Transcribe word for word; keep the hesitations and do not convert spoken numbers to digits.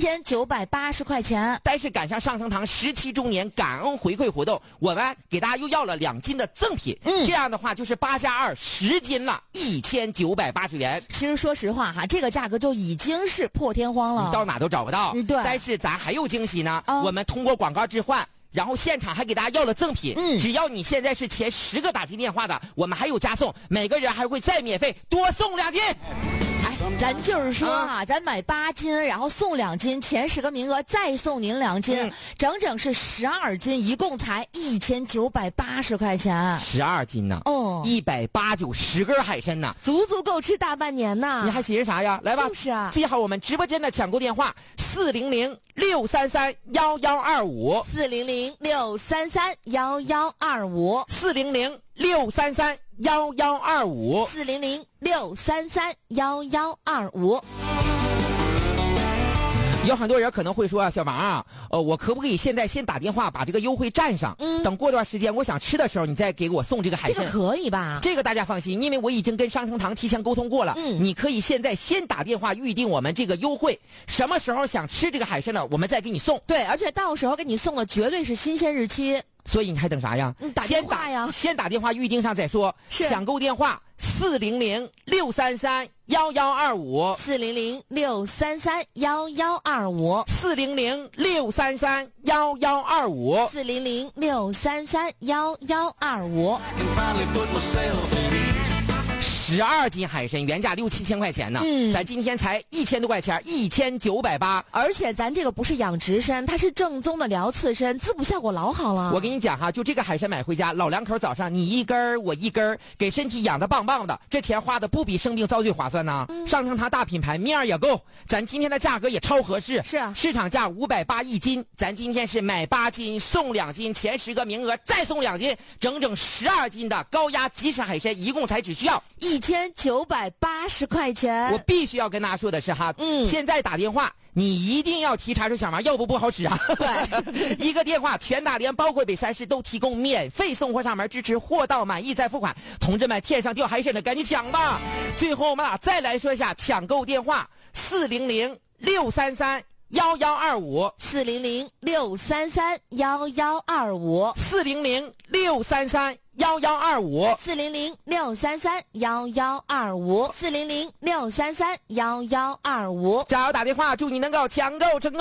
千九百八十块钱。 但是赶上上升堂十七周年感恩回馈活动，我们给大家又要了两斤的赠品。嗯，这样的话就是八加二十斤了，一千九百八十元。 其实说实话哈，这个价格就已经是破天荒了， 你到哪都找不到。 嗯，对。 但是咱还有惊喜呢， 哦、 我们通过广告置换。然后现场还给大家要了赠品， 嗯， 只要你现在是前十个打进电话的，我们还有加送，每个人还会再免费多送两斤。 哎，咱就是说啊，啊咱买八斤，然后送两斤，前十个名额再送您两斤，嗯、整整是十二斤，一共才一千九百八十块钱。 十二斤呢？ 哦， 一百八九十根海参呢， 足足够吃大半年呐！ 你还寻思啥呀？来吧， 就是啊， 记好我们直播间的抢购电话：四零零六三三幺幺二五， 四零零六三三幺幺二五， 四零零六三三幺幺二五， 四零零六三三幺幺二五。 有很多人可能会说啊，小王啊，呃，我可不可以现在先打电话把这个优惠占上？嗯，等过段时间我想吃的时候，你再给我送这个海参。 这个可以吧？ 这个大家放心，因为我已经跟上升堂提前沟通过了。嗯，你可以现在先打电话预定我们这个优惠，什么时候想吃这个海参呢？我们再给你送。 对，而且到时候给你送的绝对是新鲜日期。 所以你还等啥呀？ 嗯、打电话呀， 先打电话预定上再说。 是抢购电话四零零六三三幺幺二五， 四零零六三三幺幺二五， 四零零六三三幺幺二五， 四零零六三三幺幺二五。 十二斤海参原价六七千块钱呢， 嗯， 咱今天才一千多块钱，一千九百八。 而且咱这个不是养殖参，它是正宗的辽刺参，滋补效果老好了。 我跟你讲哈，就这个海参买回家，老两口早上你一根儿我一根儿，给身体养得棒棒的，这钱花的不比生病遭罪划算呢？嗯、上升堂大品牌面儿也够，咱今天的价格也超合适。 是啊， 市场价五百八一斤，咱今天是买八斤送两斤，前十个名额再送两斤，整整十二斤的高压即食海参，一共才只需要一千九百八十块钱。 我必须要跟大家说的是哈， 嗯， 现在打电话你一定要提茶水小王，要不不好使啊。 对， 一个电话全大连包括北三市都提供免费送货上门支持，货到满意再付款。同志们，天上掉海参的赶紧抢吧！最后我们俩再来说一下抢购电话：四零零六三三幺幺二五， 四零零六三三幺幺二五， 四零零六三三幺幺二五， 四零零六三三幺幺二五，四零零六三三幺幺二五。 加油打电话，祝你能够抢购成功。